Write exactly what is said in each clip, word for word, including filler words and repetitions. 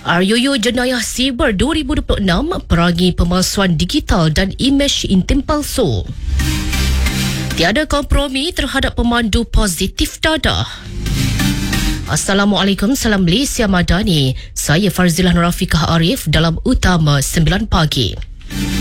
R U U Jenayah Siber dua ribu dua puluh enam perangi pemalsuan digital dan imej intim palsu. Tiada kompromi terhadap pemandu positif dadah. Assalamualaikum, salam Malaysia Madani. Saya Farzilah Nurafikah Arif dalam Utama sembilan pagi.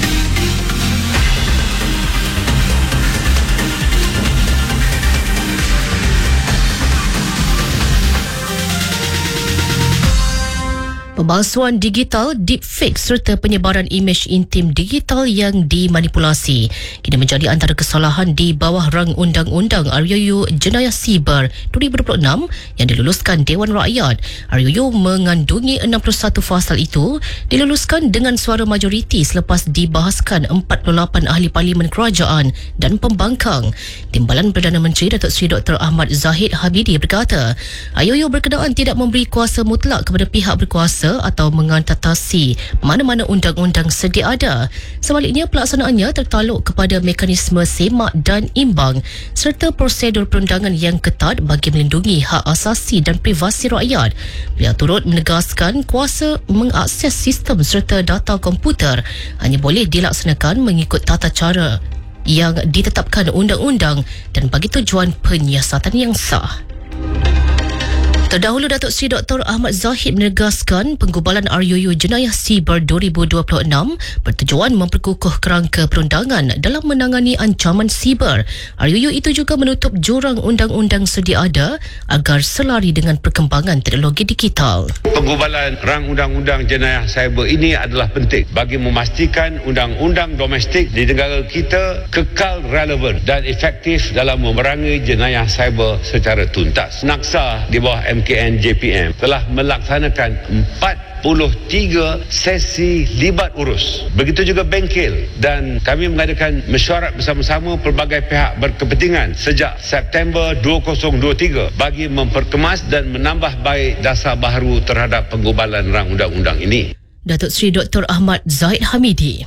Pemalsuan digital, deepfake serta penyebaran imej intim digital yang dimanipulasi kini menjadi antara kesalahan di bawah rang Undang-Undang R U U Jenayah Siber dua ribu dua puluh enam yang diluluskan Dewan Rakyat. R U U mengandungi enam puluh satu fasal itu diluluskan dengan suara majoriti selepas dibahaskan empat puluh lapan ahli Parlimen Kerajaan dan Pembangkang. Timbalan Perdana Menteri Datuk Seri Doktor Ahmad Zahid Hamidi berkata, R U U berkenaan tidak memberi kuasa mutlak kepada pihak berkuasa atau mengatasi mana-mana undang-undang sedia ada. Sebaliknya, pelaksanaannya tertaluk kepada mekanisme semak dan imbang serta prosedur perundangan yang ketat bagi melindungi hak asasi dan privasi rakyat. Beliau turut menegaskan kuasa mengakses sistem serta data komputer hanya boleh dilaksanakan mengikut tata cara yang ditetapkan undang-undang dan bagi tujuan penyiasatan yang sah. Terdahulu, Datuk Seri Doktor Ahmad Zahid menegaskan penggubalan R U U Jenayah Siber dua ribu dua puluh enam bertujuan memperkukuh kerangka perundangan dalam menangani ancaman siber. R U U itu juga menutup jurang undang-undang sedia ada agar selari dengan perkembangan teknologi digital. Penggubalan rang undang-undang jenayah siber ini adalah penting bagi memastikan undang-undang domestik di negara kita kekal relevan dan efektif dalam memerangi jenayah siber secara tuntas. Naksa di bawah M K N J P M telah melaksanakan empat puluh tiga sesi libat urus. Begitu juga bengkel, dan kami mengadakan mesyuarat bersama-sama pelbagai pihak berkepentingan sejak September dua ribu dua puluh tiga bagi memperkemas dan menambah baik dasar baharu terhadap penggubalan rang undang-undang ini. Datuk Seri Doktor Ahmad Zahid Hamidi.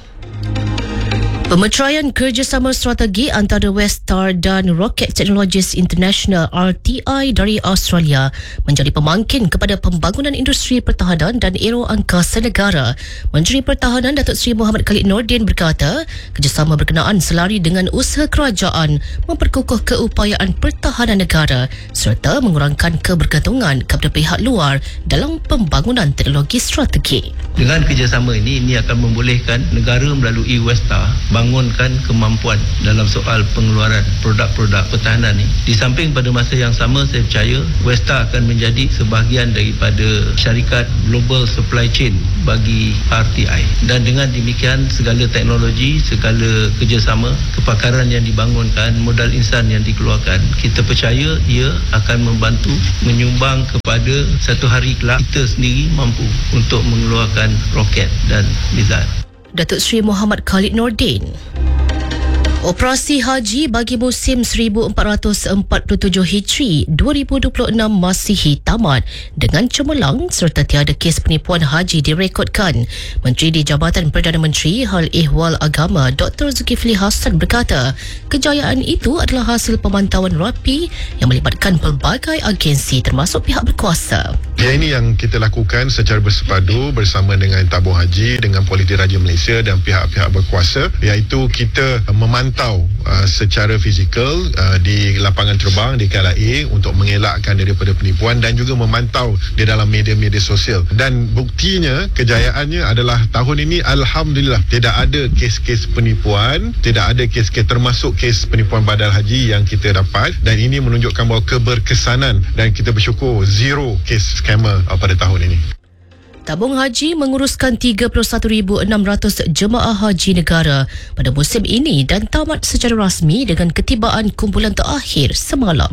Pemeteraian kerjasama strategi antara Westar dan Rocket Technologies International R T I dari Australia menjadi pemangkin kepada pembangunan industri pertahanan dan aero angkasa negara. Menteri Pertahanan Datuk Seri Muhammad Khalid Nordin berkata, kerjasama berkenaan selari dengan usaha kerajaan memperkukuh keupayaan pertahanan negara serta mengurangkan kebergantungan kepada pihak luar dalam pembangunan teknologi strategi. Dengan kerjasama ini, ini akan membolehkan negara melalui Westar bangunkan kemampuan dalam soal pengeluaran produk-produk pertahanan ini. Di samping pada masa yang sama, saya percaya Westar akan menjadi sebahagian daripada syarikat global supply chain bagi R T I. Dan dengan demikian, segala teknologi, segala kerjasama, kepakaran yang dibangunkan, modal insan yang dikeluarkan, kita percaya ia akan membantu menyumbang kepada satu hari kelak kita sendiri mampu untuk mengeluarkan roket dan misil. Datuk Seri Muhammad Khalid Nordin. Operasi Haji bagi musim seribu empat ratus empat puluh tujuh Hijri dua ribu dua puluh enam Masihi tamat dengan cemerlang serta tiada kes penipuan haji direkodkan. Menteri di Jabatan Perdana Menteri Hal Ehwal Agama Doktor Zulkifli Hassan berkata, kejayaan itu adalah hasil pemantauan rapi yang melibatkan pelbagai agensi termasuk pihak berkuasa. Ya, ini yang kita lakukan secara bersepadu bersama dengan Tabung Haji, dengan Politik Raja Malaysia dan pihak-pihak berkuasa, iaitu kita memantau uh, secara fizikal uh, di lapangan terbang di K L A untuk mengelakkan daripada penipuan dan juga memantau di dalam media-media sosial. Dan buktinya, kejayaannya adalah tahun ini Alhamdulillah tidak ada kes-kes penipuan, tidak ada kes-kes termasuk kes penipuan badal haji yang kita dapat, dan ini menunjukkan bahawa keberkesanan dan kita bersyukur zero kes scammer pada tahun ini. Tabung Haji menguruskan tiga puluh satu ribu enam ratus jemaah haji negara pada musim ini dan tamat secara rasmi dengan ketibaan kumpulan terakhir semalam.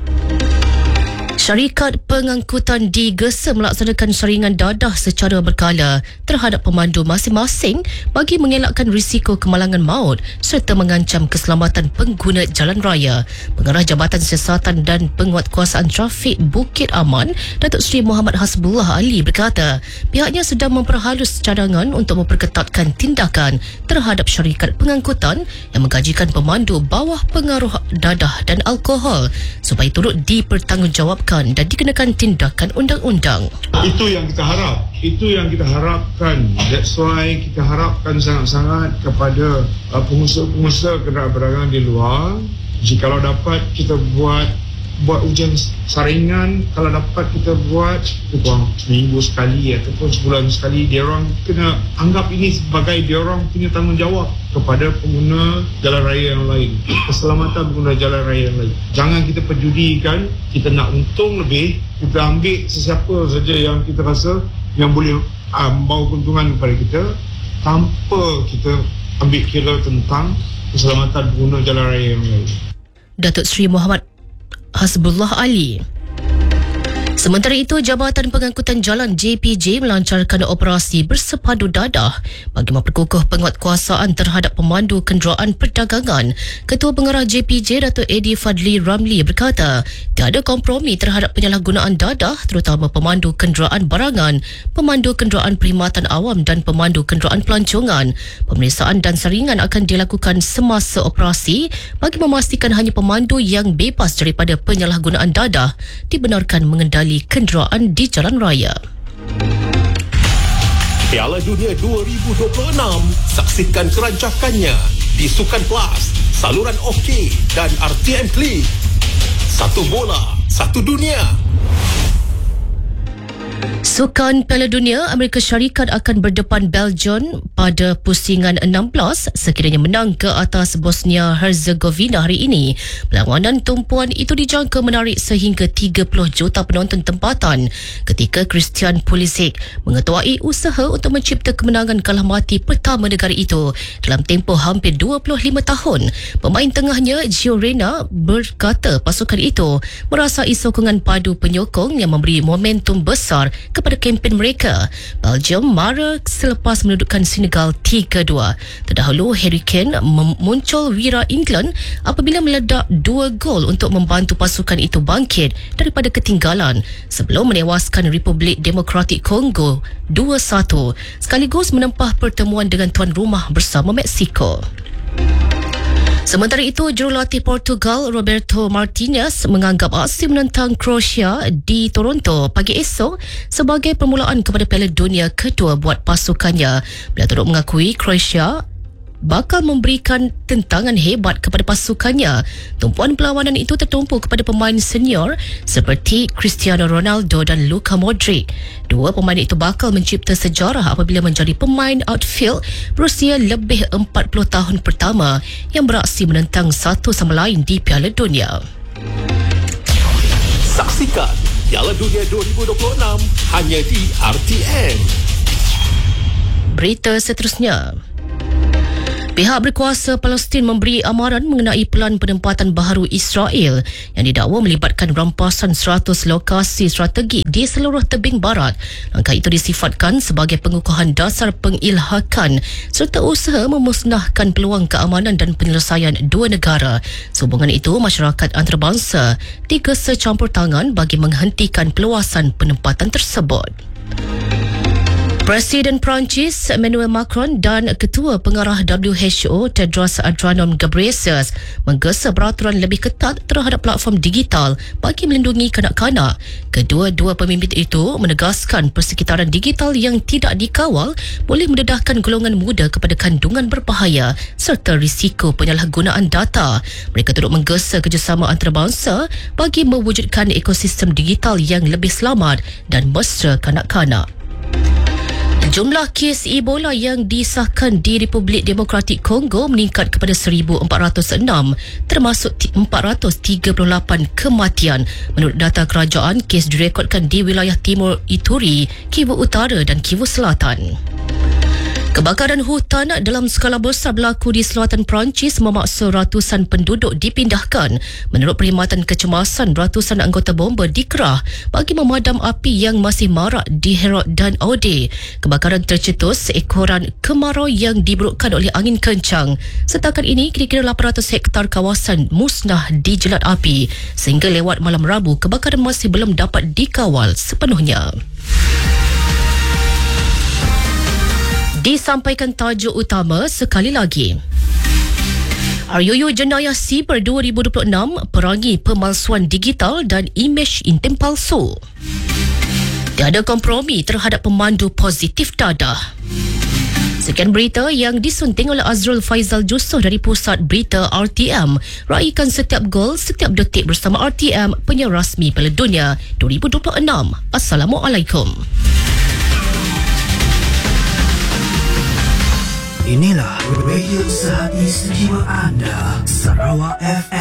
Syarikat pengangkutan digesa melaksanakan saringan dadah secara berkala terhadap pemandu masing-masing bagi mengelakkan risiko kemalangan maut serta mengancam keselamatan pengguna jalan raya. Pengarah Jabatan Siasatan dan Penguatkuasaan Trafik Bukit Aman, Datuk Seri Muhammad Hasbullah Ali berkata, pihaknya sedang memperhalus cadangan untuk memperketatkan tindakan terhadap syarikat pengangkutan yang menggajikan pemandu bawah pengaruh dadah dan alkohol supaya turut dipertanggungjawabkan dilaporkan dan dikenakan tindakan undang-undang. Itu yang kita harap. Itu yang kita harapkan. That's why kita harapkan sangat-sangat kepada uh, pengusaha-pengusaha kenderaan berdagangan di luar. Jikalau dapat kita buat buat ujian saringan, kalau dapat kita buat kurang seminggu sekali ataupun sebulan sekali, dia orang kena anggap ini sebagai dia orang punya tanggungjawab kepada pengguna jalan raya yang lain, keselamatan pengguna jalan raya yang lain. Jangan kita perjudikan, kita nak untung lebih, kita ambil sesiapa saja yang kita rasa yang boleh uh, membawa keuntungan kepada kita tanpa kita ambil kira tentang keselamatan pengguna jalan raya yang lain. Datuk Seri Muhammad Hasbullah Ali. Sementara itu, Jabatan Pengangkutan Jalan J P J melancarkan operasi bersepadu dadah bagi memperkukuh penguatkuasaan terhadap pemandu kenderaan perdagangan. Ketua Pengarah J P J, Datuk Eddie Fadli Ramli berkata, tiada kompromi terhadap penyalahgunaan dadah terutama pemandu kenderaan barangan, pemandu kenderaan perkhidmatan awam dan pemandu kenderaan pelancongan. Pemeriksaan dan saringan akan dilakukan semasa operasi bagi memastikan hanya pemandu yang bebas daripada penyalahgunaan dadah dibenarkan mengendali kenderaan di jalan raya. Piala Dunia dua ribu dua puluh enam, saksikan kerancakannya di Sukan Plus, saluran OK dan R T M Klik. Satu bola, satu dunia. Sukan Piala Dunia, Amerika Syarikat akan berdepan Belgium pada pusingan enam belas sekiranya menang ke atas Bosnia Herzegovina hari ini. Perlawanan tumpuan itu dijangka menarik sehingga tiga puluh juta penonton tempatan ketika Christian Pulisic mengetuai usaha untuk mencipta kemenangan kalah mati pertama negara itu dalam tempoh hampir dua puluh lima tahun. Pemain tengahnya Gio Reyna berkata pasukan itu merasai sokongan padu penyokong yang memberi momentum besar kepada kempen mereka. Belgium mara selepas menudukkan Senegal tiga dua. Terdahulu, Harry Kane muncul wira England apabila meledak dua gol untuk membantu pasukan itu bangkit daripada ketinggalan sebelum menewaskan Republik Demokratik Kongo dua satu sekaligus menempah pertemuan dengan tuan rumah bersama Mexico. Sementara itu, jurulatih Portugal Roberto Martinez menganggap aksi menentang Croatia di Toronto pagi esok sebagai permulaan kepada Piala Dunia kedua buat pasukannya. Beliau turut mengakui Croatia bakal memberikan tentangan hebat kepada pasukannya. Tumpuan perlawanan itu tertumpu kepada pemain senior seperti Cristiano Ronaldo dan Luka Modric. Dua pemain itu bakal mencipta sejarah apabila menjadi pemain outfield berusia lebih empat puluh tahun pertama yang beraksi menentang satu sama lain di Piala Dunia. Saksikan Piala Dunia dua ribu dua puluh enam hanya di R T M. Berita seterusnya. Pihak berkuasa Palestin memberi amaran mengenai pelan penempatan baharu Israel yang didakwa melibatkan rampasan seratus lokasi strategi di seluruh tebing barat. Langkah itu disifatkan sebagai pengukuhan dasar pengilhakan serta usaha memusnahkan peluang keamanan dan penyelesaian dua negara. Sehubungan itu, masyarakat antarabangsa digesa campur tangan bagi menghentikan peluasan penempatan tersebut. Presiden Perancis Emmanuel Macron dan Ketua Pengarah W H O Tedros Adhanom Ghebreyesus menggesa peraturan lebih ketat terhadap platform digital bagi melindungi kanak-kanak. Kedua-dua pemimpin itu menegaskan persekitaran digital yang tidak dikawal boleh mendedahkan golongan muda kepada kandungan berbahaya serta risiko penyalahgunaan data. Mereka turut menggesa kerjasama antarabangsa bagi mewujudkan ekosistem digital yang lebih selamat dan mesra kanak-kanak. Jumlah kes Ebola yang disahkan di Republik Demokratik Kongo meningkat kepada seribu empat ratus enam, termasuk empat ratus tiga puluh lapan kematian. Menurut data kerajaan, kes direkodkan di wilayah Timur Ituri, Kivu Utara dan Kivu Selatan. Kebakaran hutan dalam skala besar berlaku di selatan Perancis memaksa ratusan penduduk dipindahkan. Menurut perkhidmatan kecemasan, ratusan anggota bomba dikerah bagi memadam api yang masih marak di Herat dan Aude. Kebakaran tercetus seekoran kemarau yang diberukkan oleh angin kencang. Setakat ini, kira-kira lapan ratus hektar kawasan musnah dijelat api. Sehingga lewat malam Rabu, kebakaran masih belum dapat dikawal sepenuhnya. Disampaikan tajuk utama sekali lagi. R U U Jenayah Siber dua ribu dua puluh enam perangi pemalsuan digital dan imej intim palsu. Tiada kompromi terhadap pemandu positif dadah. Sekian berita yang disunting oleh Azrul Faizal Jusoh dari Pusat Berita R T M. Raikan setiap gol, setiap detik bersama R T M, penyiar rasmi Piala Dunia dua ribu dua puluh enam. Assalamualaikum. Inilah radio sehabis jiwa anda, Sarawak F M.